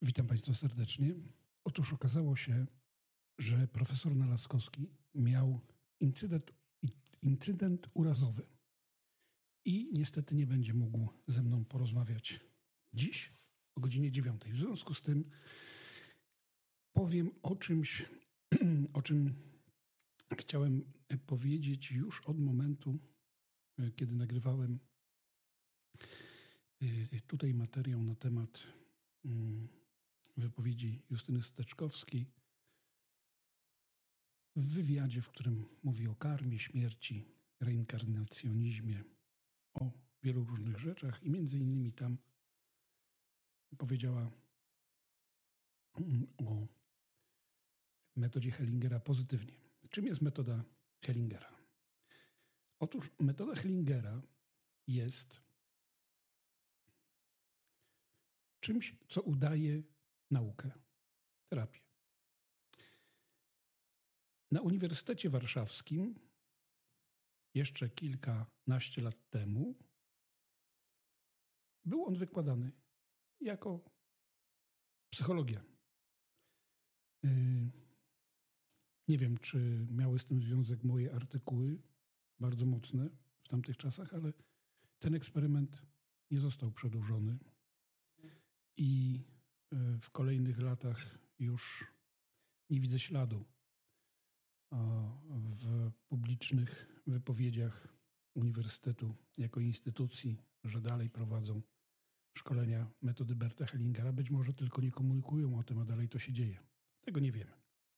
Witam Państwa serdecznie. Otóż okazało się, że profesor Nalaskowski miał incydent urazowy i niestety nie będzie mógł ze mną porozmawiać dziś o godzinie 9. W związku z tym powiem o czymś, o czym chciałem powiedzieć już od momentu, kiedy nagrywałem tutaj materiał na temat wypowiedzi Justyny Steczkowskiej w wywiadzie, w którym mówi o karmie, śmierci, reinkarnacjonizmie, o wielu różnych rzeczach i między innymi tam powiedziała o metodzie Hellingera pozytywnie. Czym jest metoda Hellingera? Otóż metoda Hellingera jest czymś, co udaje naukę, terapię. Na Uniwersytecie Warszawskim jeszcze kilkanaście lat temu był on wykładany jako psychologia. Nie wiem, czy miały z tym związek moje artykuły, bardzo mocne w tamtych czasach, ale ten eksperyment nie został przedłużony i w kolejnych latach już nie widzę śladu w publicznych wypowiedziach Uniwersytetu jako instytucji, że dalej prowadzą szkolenia metody Berta Hellingera. Być może tylko nie komunikują o tym, a dalej to się dzieje. Tego nie wiemy.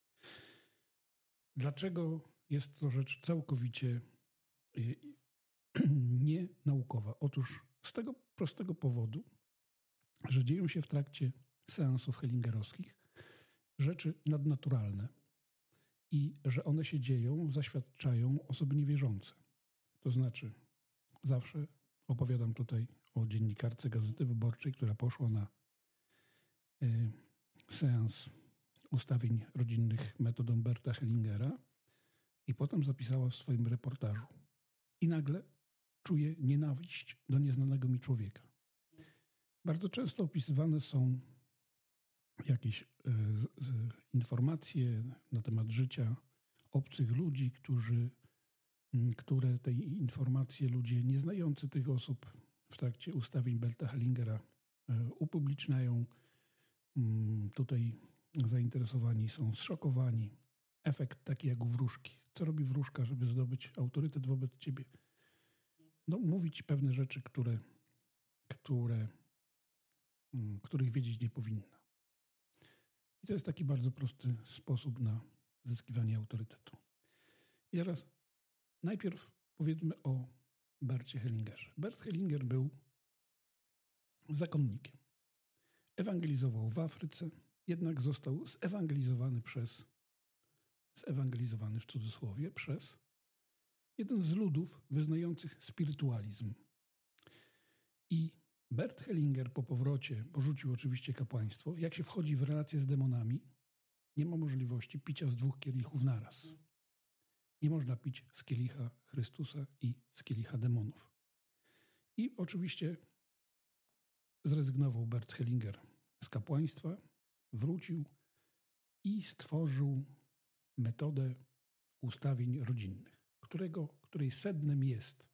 Dlaczego jest to rzecz całkowicie nienaukowa? Otóż z tego prostego powodu, że dzieją się w trakcie seansów hellingerowskich rzeczy nadnaturalne i że one się dzieją, zaświadczają osoby niewierzące. To znaczy, zawsze opowiadam tutaj o dziennikarce Gazety Wyborczej, która poszła na seans ustawień rodzinnych metodą Berta Hellingera i potem zapisała w swoim reportażu: i nagle czuję nienawiść do nieznanego mi człowieka. Bardzo często opisywane są jakieś informacje na temat życia obcych ludzi, które tej informacje ludzie nieznający tych osób w trakcie ustawień Berta Hellingera upubliczniają. Tutaj zainteresowani są zszokowani. Efekt taki jak u wróżki. Co robi wróżka, żeby zdobyć autorytet wobec ciebie? No, mówić pewne rzeczy, których wiedzieć nie powinna. I to jest taki bardzo prosty sposób na zyskiwanie autorytetu. I teraz najpierw powiedzmy o Bercie Hellingerze. Bert Hellinger był zakonnikiem. Ewangelizował w Afryce, jednak został zewangelizowany w cudzysłowie przez jeden z ludów wyznających spirytualizm. I Bert Hellinger po powrocie porzucił oczywiście kapłaństwo. Jak się wchodzi w relacje z demonami, nie ma możliwości picia z 2 kielichów naraz. Nie można pić z kielicha Chrystusa i z kielicha demonów. I oczywiście zrezygnował Bert Hellinger z kapłaństwa, wrócił i stworzył metodę ustawień rodzinnych, której sednem jest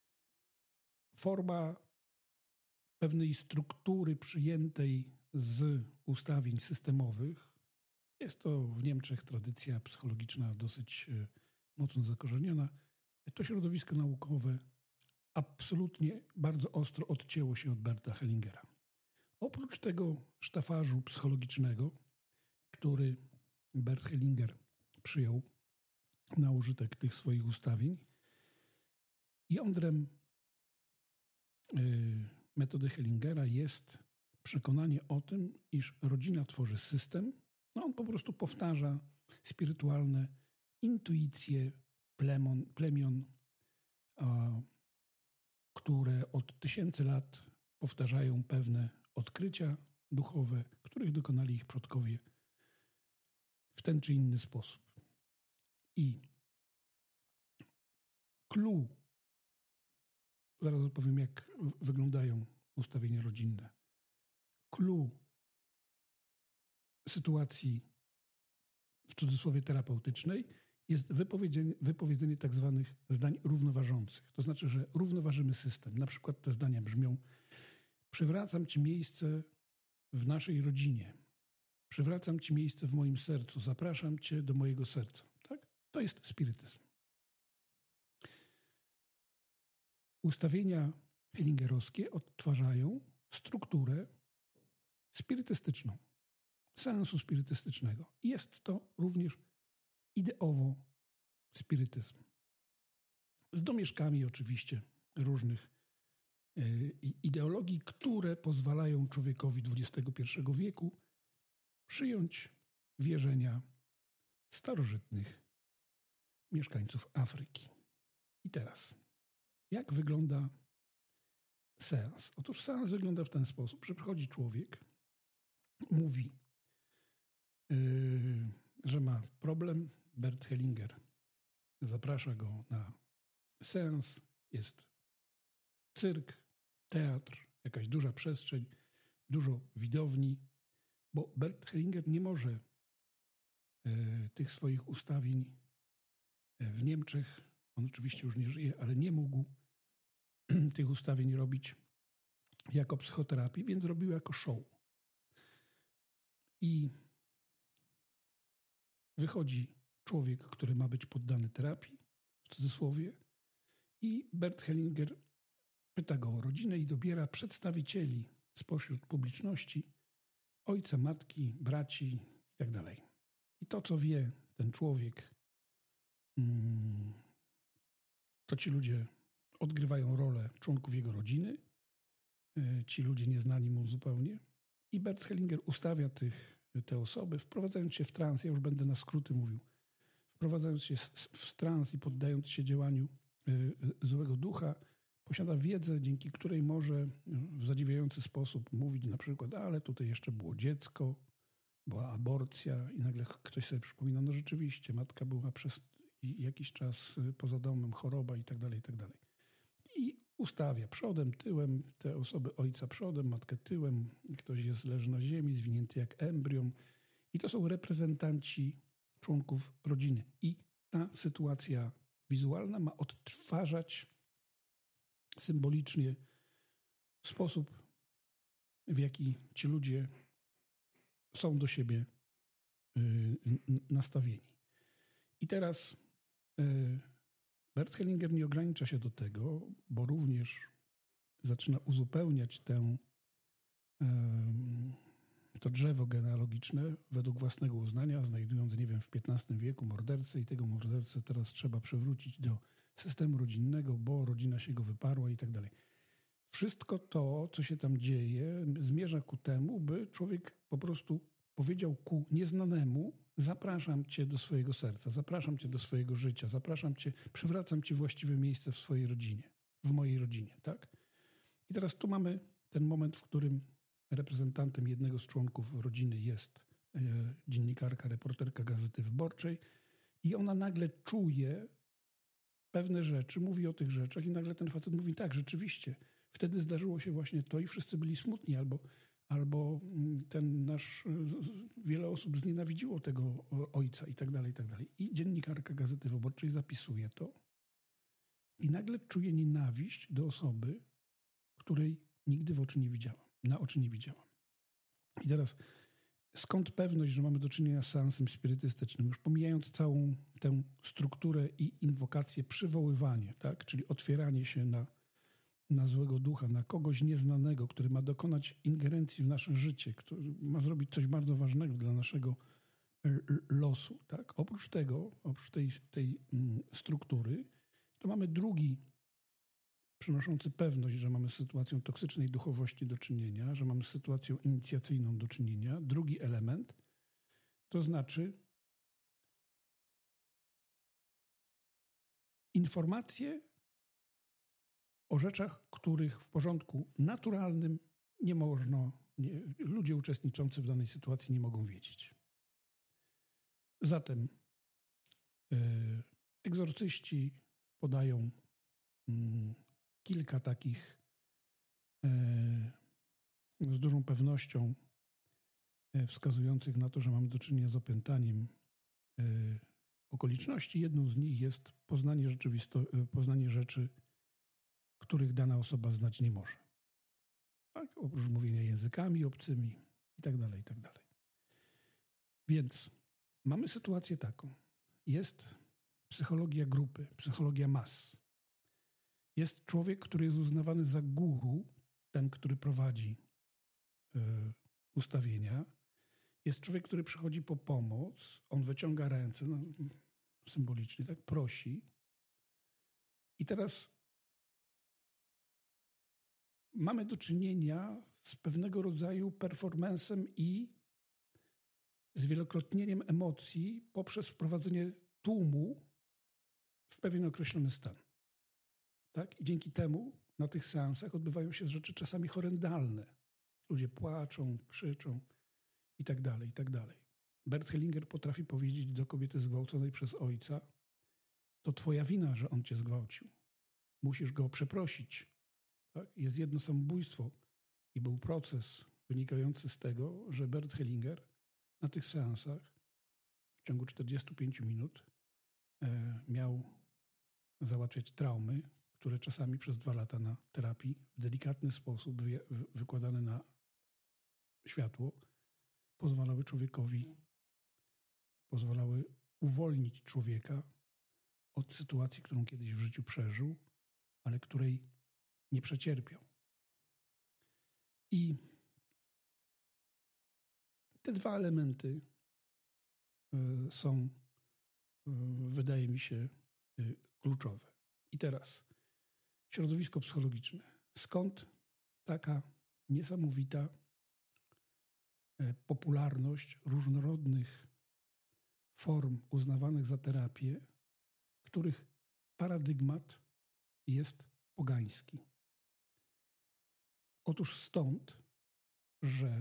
forma pewnej struktury przyjętej z ustawień systemowych. Jest to w Niemczech tradycja psychologiczna dosyć mocno zakorzeniona. To środowisko naukowe absolutnie bardzo ostro odcięło się od Berta Hellingera. Oprócz tego sztafażu psychologicznego, który Bert Hellinger przyjął na użytek tych swoich ustawień, jądrem metody Hellingera jest przekonanie o tym, iż rodzina tworzy system. No on po prostu powtarza spirytualne intuicje plemion, które od tysięcy lat powtarzają pewne odkrycia duchowe, których dokonali ich przodkowie w ten czy inny sposób. I clue, zaraz opowiem, jak wyglądają ustawienia rodzinne. Clue sytuacji w cudzysłowie terapeutycznej jest wypowiedzenie tak zwanych zdań równoważących. To znaczy, że równoważymy system. Na przykład te zdania brzmią: przywracam ci miejsce w naszej rodzinie. Przywracam ci miejsce w moim sercu. Zapraszam cię do mojego serca. Tak? To jest spirytyzm. Ustawienia hellingerowskie odtwarzają strukturę spirytystyczną, seansu spirytystycznego. Jest to również ideowo spirytyzm. Z domieszkami oczywiście różnych ideologii, które pozwalają człowiekowi XXI wieku przyjąć wierzenia starożytnych mieszkańców Afryki. I teraz, jak wygląda seans? Otóż seans wygląda w ten sposób, że przychodzi człowiek, mówi, że ma problem. Bert Hellinger zaprasza go na seans. Jest cyrk, teatr, jakaś duża przestrzeń, dużo widowni, bo Bert Hellinger nie może tych swoich ustawień w Niemczech, on oczywiście już nie żyje, ale nie mógł tych ustawień robić jako psychoterapii, więc robił jako show. I wychodzi człowiek, który ma być poddany terapii, w cudzysłowie, i Bert Hellinger pyta go o rodzinę i dobiera przedstawicieli spośród publiczności, ojca, matki, braci itd. I to, co wie ten człowiek, to ci ludzie odgrywają rolę członków jego rodziny, ci ludzie nieznani mu zupełnie. I Bert Hellinger ustawia te osoby, wprowadzając się w trans, ja już będę na skróty mówił, wprowadzając się w trans i poddając się działaniu złego ducha, posiada wiedzę, dzięki której może w zadziwiający sposób mówić na przykład, ale tutaj jeszcze było dziecko, była aborcja i nagle ktoś sobie przypomina, no rzeczywiście, matka była przez jakiś czas poza domem, choroba i tak dalej, i tak dalej. I ustawia przodem, tyłem te osoby, ojca przodem, matkę tyłem, ktoś leży na ziemi, zwinięty jak embrion. I to są reprezentanci członków rodziny. I ta sytuacja wizualna ma odtwarzać symbolicznie sposób, w jaki ci ludzie są do siebie nastawieni. I teraz Bert Hellinger nie ogranicza się do tego, bo również zaczyna uzupełniać to drzewo genealogiczne według własnego uznania, znajdując, nie wiem, w XV wieku mordercę i tego mordercę teraz trzeba przywrócić do systemu rodzinnego, bo rodzina się go wyparła i tak dalej. Wszystko to, co się tam dzieje, zmierza ku temu, by człowiek po prostu powiedział ku nieznanemu: zapraszam cię do swojego serca, zapraszam cię do swojego życia, zapraszam cię, przywracam ci właściwe miejsce w swojej rodzinie, w mojej rodzinie, tak? I teraz tu mamy ten moment, w którym reprezentantem jednego z członków rodziny jest dziennikarka, reporterka Gazety Wyborczej i ona nagle czuje pewne rzeczy, mówi o tych rzeczach i nagle ten facet mówi: tak, rzeczywiście, wtedy zdarzyło się właśnie to i wszyscy byli smutni, albo wiele osób znienawidziło tego ojca i tak dalej, i tak dalej. I dziennikarka Gazety Wyborczej zapisuje to i nagle czuje nienawiść do osoby, której nigdy na oczy nie widziała. I teraz skąd pewność, że mamy do czynienia z seansem spirytystycznym? Już pomijając całą tę strukturę i inwokację, przywoływanie, tak? Czyli otwieranie się na złego ducha, na kogoś nieznanego, który ma dokonać ingerencji w nasze życie, który ma zrobić coś bardzo ważnego dla naszego losu. Tak? Oprócz tej struktury, to mamy drugi, przynoszący pewność, że mamy z sytuacją toksycznej duchowości do czynienia, że mamy z sytuacją inicjacyjną do czynienia. Drugi element, to znaczy informacje o rzeczach, których w porządku naturalnym ludzie uczestniczący w danej sytuacji nie mogą wiedzieć. Zatem egzorcyści podają kilka takich z dużą pewnością wskazujących na to, że mamy do czynienia z opętaniem okoliczności. Jedną z nich jest poznanie rzeczy, których dana osoba znać nie może. Tak? Oprócz mówienia językami obcymi i tak dalej, i tak dalej. Więc mamy sytuację taką. Jest psychologia grupy, psychologia mas. Jest człowiek, który jest uznawany za guru, ten, który prowadzi ustawienia. Jest człowiek, który przychodzi po pomoc, on wyciąga ręce, symbolicznie, tak, prosi. I teraz mamy do czynienia z pewnego rodzaju performancem i zwielokrotnieniem emocji poprzez wprowadzenie tłumu w pewien określony stan. Tak? I dzięki temu na tych seansach odbywają się rzeczy czasami horrendalne. Ludzie płaczą, krzyczą i tak dalej, i tak dalej. Bert Hellinger potrafi powiedzieć do kobiety zgwałconej przez ojca: to twoja wina, że on cię zgwałcił. Musisz go przeprosić. Tak? Jest jedno samobójstwo i był proces wynikający z tego, że Bert Hellinger na tych seansach w ciągu 45 minut miał załatwiać traumy, które czasami przez 2 lata na terapii w delikatny sposób wykładane na światło pozwalały uwolnić człowieka od sytuacji, którą kiedyś w życiu przeżył, ale której nie przecierpiał. I te 2 elementy są, wydaje mi się, kluczowe. I teraz środowisko psychologiczne. Skąd taka niesamowita popularność różnorodnych form uznawanych za terapię, których paradygmat jest pogański? Otóż stąd, że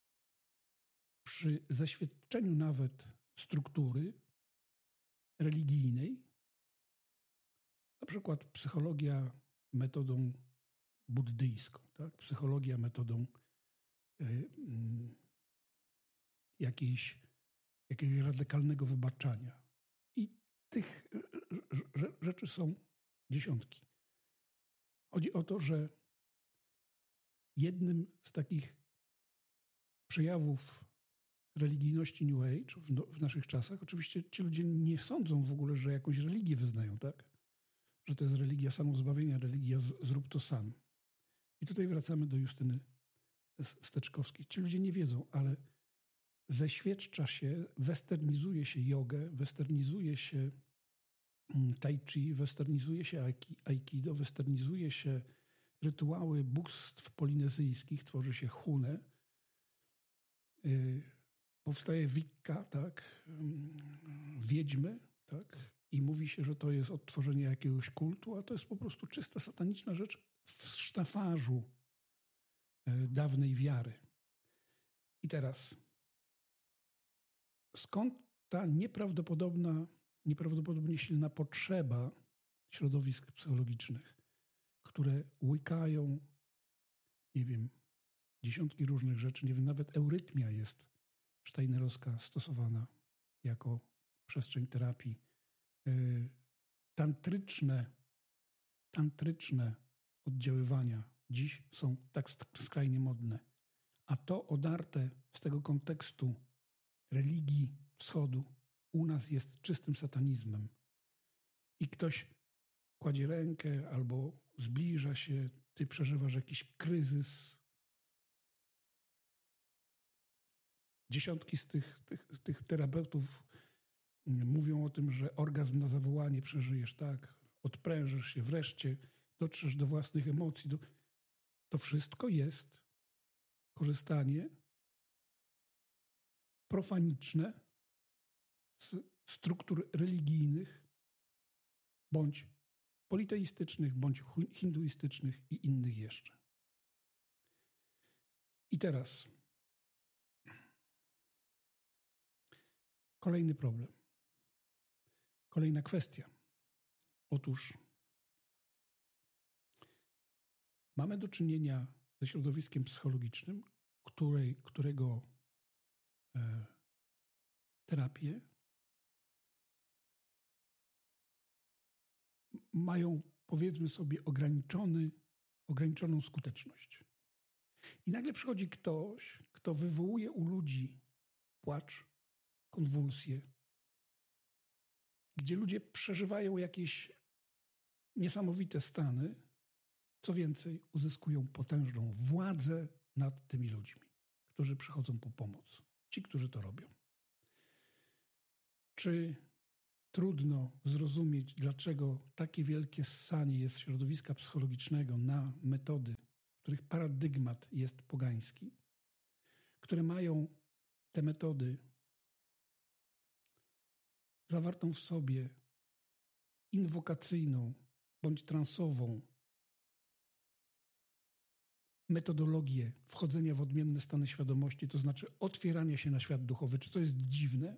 przy zaświadczeniu nawet struktury religijnej, na przykład psychologia metodą buddyjską, tak? Psychologia metodą jakiegoś radykalnego wybaczania. I tych rzeczy są dziesiątki. Chodzi o to, że jednym z takich przejawów religijności New Age w naszych czasach, oczywiście ci ludzie nie sądzą w ogóle, że jakąś religię wyznają, tak? Że to jest religia samozbawienia, religia zrób to sam. I tutaj wracamy do Justyny Steczkowskiej. Ci ludzie nie wiedzą, ale zeświadcza się, westernizuje się jogę, westernizuje się tai chi, westernizuje się aikido, westernizuje się rytuały bóstw polinezyjskich, tworzy się hunę, powstaje wicca, tak, wiedźmy, tak, i mówi się, że to jest odtworzenie jakiegoś kultu, a to jest po prostu czysta sataniczna rzecz w sztafarzu dawnej wiary. I teraz, skąd ta nieprawdopodobnie silna potrzeba środowisk psychologicznych, które łykają, nie wiem, dziesiątki różnych rzeczy, nie wiem, nawet eurytmia jest steinerowska stosowana jako przestrzeń terapii. Tantryczne oddziaływania dziś są tak skrajnie modne. A to odarte z tego kontekstu religii wschodu u nas jest czystym satanizmem. I ktoś kładzie rękę albo zbliża się, ty przeżywasz jakiś kryzys. Dziesiątki z tych terapeutów mówią o tym, że orgazm na zawołanie przeżyjesz, tak? Odprężysz się, wreszcie dotrzesz do własnych emocji. To wszystko jest korzystanie profaniczne z struktur religijnych, bądź politeistycznych, bądź hinduistycznych i innych jeszcze. I teraz kolejny problem. Kolejna kwestia. Otóż mamy do czynienia ze środowiskiem psychologicznym, którego terapie mają, powiedzmy sobie, ograniczoną skuteczność. I nagle przychodzi ktoś, kto wywołuje u ludzi płacz, konwulsje, gdzie ludzie przeżywają jakieś niesamowite stany, co więcej, uzyskują potężną władzę nad tymi ludźmi, którzy przychodzą po pomoc. Ci, którzy to robią. Czy trudno zrozumieć, dlaczego takie wielkie ssanie jest środowiska psychologicznego na metody, których paradygmat jest pogański, które mają te metody zawartą w sobie inwokacyjną bądź transową metodologię wchodzenia w odmienne stany świadomości, to znaczy otwierania się na świat duchowy. Czy to jest dziwne?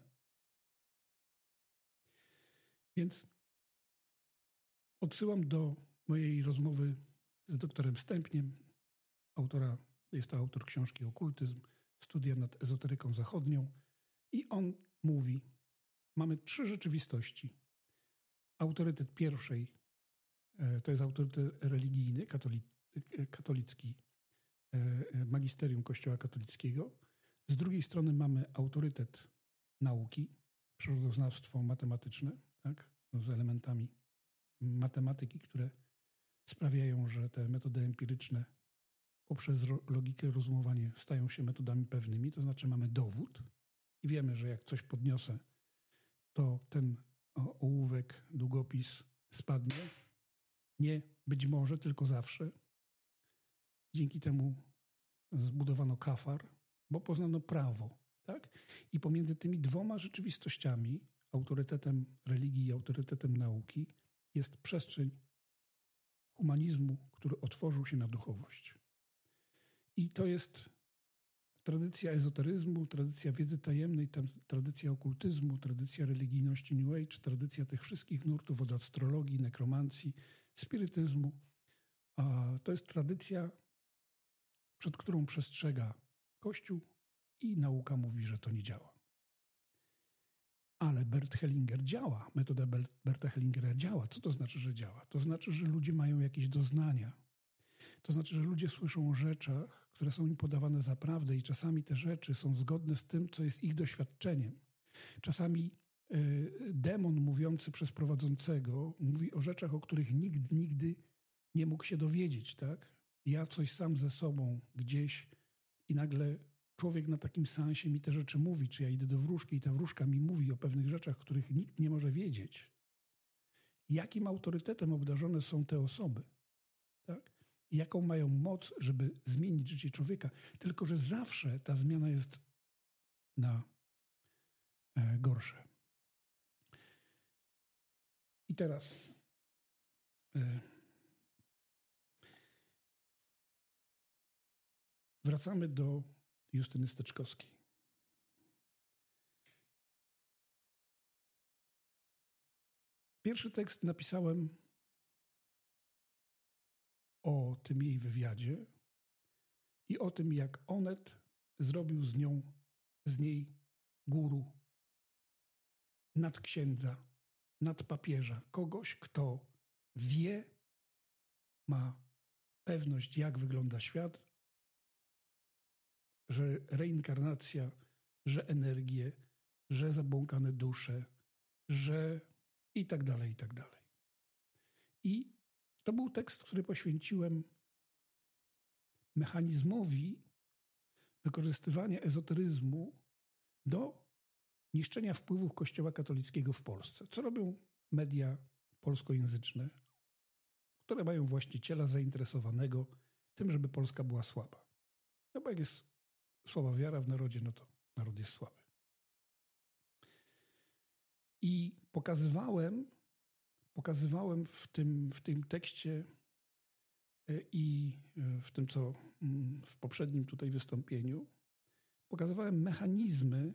Więc odsyłam do mojej rozmowy z doktorem Stępniem, jest to autor książki Okultyzm, studia nad ezoteryką zachodnią, i on mówi, mamy 3 rzeczywistości. Autorytet pierwszej to jest autorytet religijny, katolicki, magisterium Kościoła katolickiego. Z drugiej strony mamy autorytet nauki, przyrodoznawstwo matematyczne, tak, z elementami matematyki, które sprawiają, że te metody empiryczne poprzez logikę, rozumowanie stają się metodami pewnymi, to znaczy mamy dowód i wiemy, że jak coś podniosę, to ten ołówek, długopis spadnie. Nie być może, tylko zawsze. Dzięki temu zbudowano kafar, bo poznano prawo. Tak? I pomiędzy tymi 2 rzeczywistościami, autorytetem religii i autorytetem nauki, jest przestrzeń humanizmu, który otworzył się na duchowość. I to jest tradycja ezoteryzmu, tradycja wiedzy tajemnej, tradycja okultyzmu, tradycja religijności New Age, tradycja tych wszystkich nurtów od astrologii, nekromancji, spirytyzmu. A to jest tradycja, przed którą przestrzega Kościół i nauka mówi, że to nie działa. Ale Bert Hellinger działa. Metoda Berta Hellingera działa. Co to znaczy, że działa? To znaczy, że ludzie mają jakieś doznania. To znaczy, że ludzie słyszą o rzeczach, które są im podawane za prawdę i czasami te rzeczy są zgodne z tym, co jest ich doświadczeniem. Czasami demon mówiący przez prowadzącego mówi o rzeczach, o których nikt nigdy nie mógł się dowiedzieć. Tak? Ja coś sam ze sobą gdzieś i nagle człowiek na takim seansie mi te rzeczy mówi, czy ja idę do wróżki i ta wróżka mi mówi o pewnych rzeczach, których nikt nie może wiedzieć. Jakim autorytetem obdarzone są te osoby? Tak? I jaką mają moc, żeby zmienić życie człowieka. Tylko że zawsze ta zmiana jest na gorsze. I teraz wracamy do Justyny Steczkowskiej. Pierwszy tekst napisałem o tym jej wywiadzie i o tym, jak Onet zrobił z niej guru, nadksiędza, nadpapieża, kogoś, kto wie, ma pewność, jak wygląda świat, że reinkarnacja, że energie, że zabłąkane dusze, że i tak dalej, i tak dalej. I to był tekst, który poświęciłem mechanizmowi wykorzystywania ezoteryzmu do niszczenia wpływów Kościoła katolickiego w Polsce. Co robią media polskojęzyczne, które mają właściciela zainteresowanego tym, żeby Polska była słaba. No bo jak jest słaba wiara w narodzie, no to naród jest słaby. I pokazywałem w tym tekście i w tym, co w poprzednim tutaj wystąpieniu, pokazywałem mechanizmy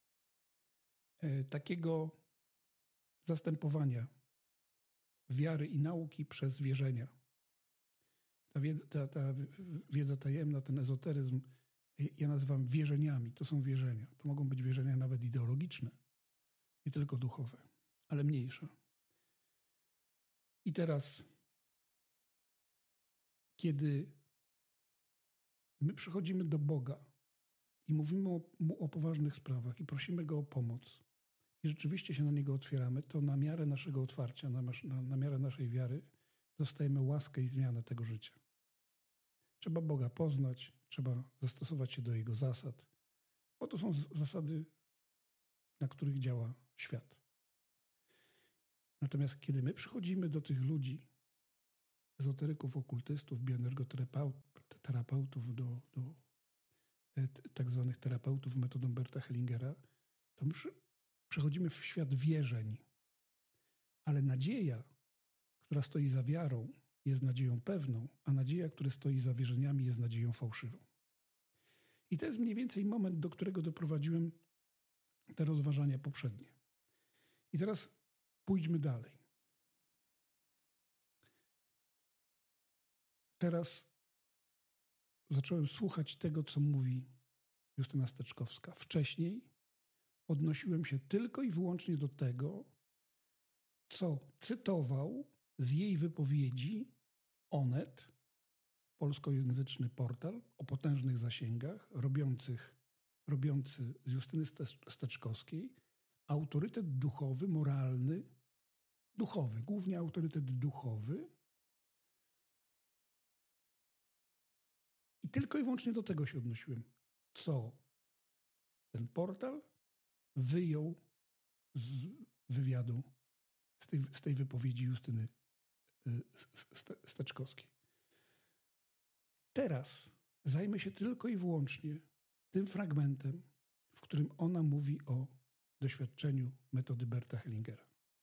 takiego zastępowania wiary i nauki przez wierzenia. Ta wiedza tajemna, ten ezoteryzm ja nazywam wierzeniami. To są wierzenia. To mogą być wierzenia nawet ideologiczne, nie tylko duchowe, ale mniejsze. I teraz, kiedy my przychodzimy do Boga i mówimy Mu o poważnych sprawach i prosimy Go o pomoc i rzeczywiście się na Niego otwieramy, to na miarę naszego otwarcia, na miarę naszej wiary dostajemy łaskę i zmianę tego życia. Trzeba Boga poznać, trzeba zastosować się do Jego zasad, bo to są zasady, na których działa świat. Natomiast kiedy my przychodzimy do tych ludzi, ezoteryków, okultystów, bioenergoterapeutów, do tak zwanych terapeutów metodą Berta Hellingera, to my przechodzimy w świat wierzeń. Ale nadzieja, która stoi za wiarą, jest nadzieją pewną, a nadzieja, która stoi za wierzeniami, jest nadzieją fałszywą. I to jest mniej więcej moment, do którego doprowadziłem te rozważania poprzednie. I teraz pójdźmy dalej. Teraz zacząłem słuchać tego, co mówi Justyna Steczkowska. Wcześniej odnosiłem się tylko i wyłącznie do tego, co cytował z jej wypowiedzi Onet, polskojęzyczny portal o potężnych zasięgach, robiący z Justyny Steczkowskiej autorytet duchowy, moralny, duchowy, głównie autorytet duchowy. I tylko i wyłącznie do tego się odnosiłem, co ten portal wyjął z wywiadu, z tej wypowiedzi Justyny Steczkowskiej. Teraz zajmę się tylko i wyłącznie tym fragmentem, w którym ona mówi o doświadczeniu metody Berta Hellingera.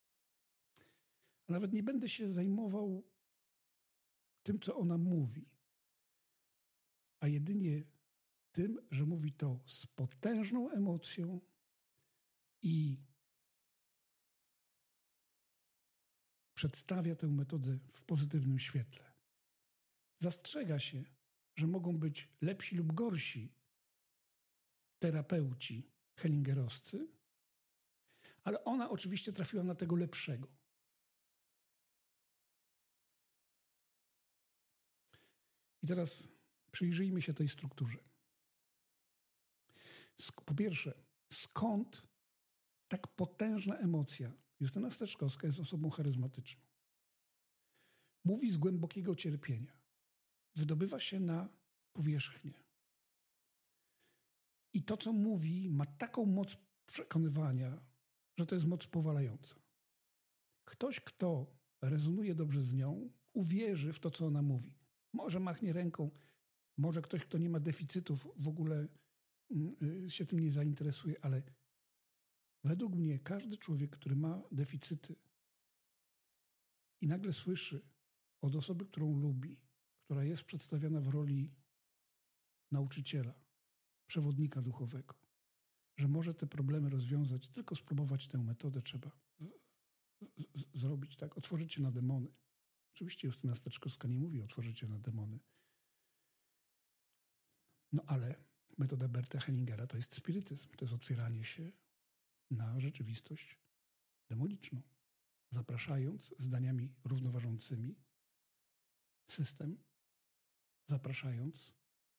A nawet nie będę się zajmował tym, co ona mówi, a jedynie tym, że mówi to z potężną emocją i przedstawia tę metodę w pozytywnym świetle. Zastrzega się, że mogą być lepsi lub gorsi terapeuci hellingerowscy, ale ona oczywiście trafiła na tego lepszego. I teraz przyjrzyjmy się tej strukturze. Po pierwsze, skąd tak potężna emocja? Justyna Steczkowska jest osobą charyzmatyczną. Mówi z głębokiego cierpienia. Wydobywa się na powierzchnię. I to, co mówi, ma taką moc przekonywania, że to jest moc powalająca. Ktoś, kto rezonuje dobrze z nią, uwierzy w to, co ona mówi. Może machnie ręką, może ktoś, kto nie ma deficytów, w ogóle się tym nie zainteresuje, ale według mnie każdy człowiek, który ma deficyty i nagle słyszy od osoby, którą lubi, która jest przedstawiana w roli nauczyciela, przewodnika duchowego, że może te problemy rozwiązać, tylko spróbować tę metodę trzeba zrobić, tak? Otworzyć się na demony. Oczywiście Justyna Steczkowska nie mówi otworzyć się na demony. No ale metoda Berta Hellingera to jest spirytyzm, to jest otwieranie się na rzeczywistość demoniczną, zapraszając zdaniami równoważącymi system, zapraszając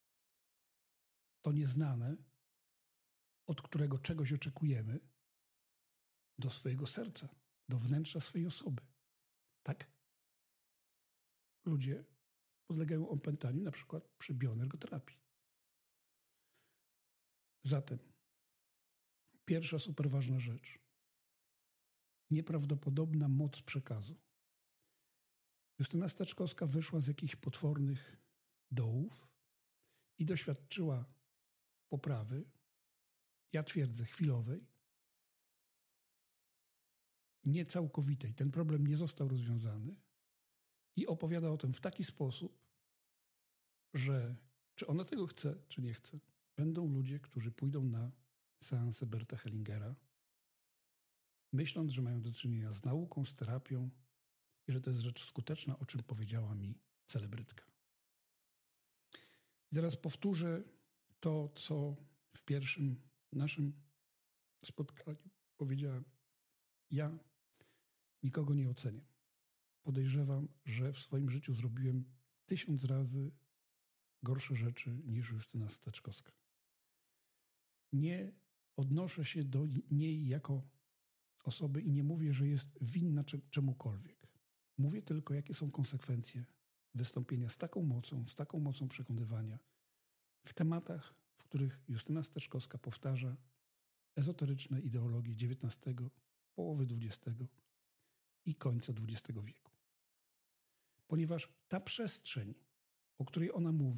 to nieznane, od którego czegoś oczekujemy, do swojego serca, do wnętrza swojej osoby. Tak ludzie podlegają opętaniu na przykład przy bioenergoterapii. Zatem pierwsza super ważna rzecz. Nieprawdopodobna moc przekazu. Justyna Steczkowska wyszła z jakichś potwornych dołów i doświadczyła poprawy, ja twierdzę chwilowej, niecałkowitej. Ten problem nie został rozwiązany i opowiada o tym w taki sposób, że czy ona tego chce, czy nie chce, będą ludzie, którzy pójdą na seanse Berta Hellingera, myśląc, że mają do czynienia z nauką, z terapią i że to jest rzecz skuteczna, o czym powiedziała mi celebrytka. I teraz powtórzę to, co w pierwszym naszym spotkaniu powiedziałem. Ja nikogo nie oceniam. Podejrzewam, że w swoim życiu zrobiłem 1000 razy gorsze rzeczy niż Justyna Steczkowska. Nie odnoszę się do niej jako osoby i nie mówię, że jest winna czemukolwiek. Mówię tylko, jakie są konsekwencje wystąpienia z taką mocą przekonywania w tematach, w których Justyna Steczkowska powtarza ezoteryczne ideologie XIX, połowy XX i końca XX wieku. Ponieważ ta przestrzeń, o której ona mówi,